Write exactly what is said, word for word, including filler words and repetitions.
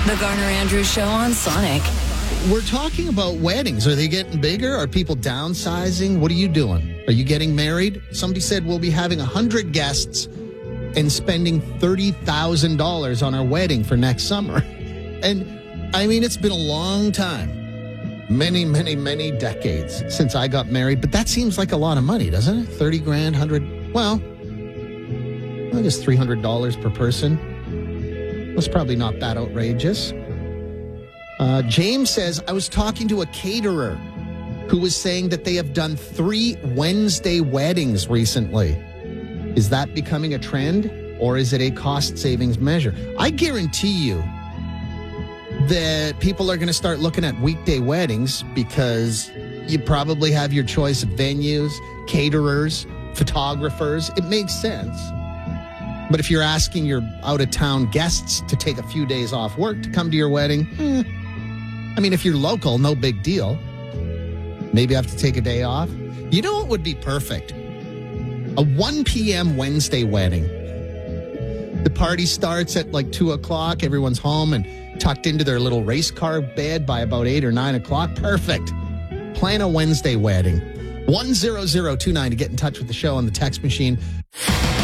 The Garner Andrews Show on Sonic. We're talking about weddings. Are they getting bigger? Are people downsizing? What are you doing? Are you getting married? Somebody said we'll be having one hundred guests and spending thirty thousand dollars on our wedding for next summer. And, I mean, it's been a long time. Many, many, many decades since I got married. But that seems like a lot of money, doesn't it? thirty grand, one hundred. Well, I guess three hundred dollars per person. That's probably not that outrageous. Uh, James says, I was talking to a caterer who was saying that they have done three Wednesday weddings recently. Is that becoming a trend, or is it a cost savings measure? I guarantee you that people are going to start looking at weekday weddings because you probably have your choice of venues, caterers, photographers. It makes sense. But if you're asking your out-of-town guests to take a few days off work to come to your wedding, eh, I mean, if you're local, no big deal. Maybe have to take a day off. You know what would be perfect? A one p.m. Wednesday wedding. The party starts at like two o'clock. Everyone's home and tucked into their little race car bed by about eight or nine o'clock. Perfect. Plan a Wednesday wedding. one zero zero two nine to get in touch with the show on the text machine.